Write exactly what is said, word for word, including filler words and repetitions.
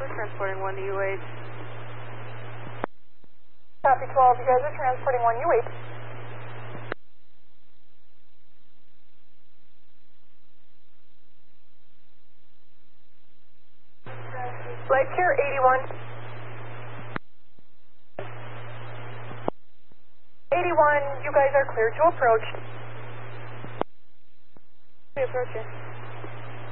we're transporting one to U H. Copy twelve, you guys are transporting one U H. Flight Care eighty-one. eighty-one, you guys are cleared to approach. We approach you.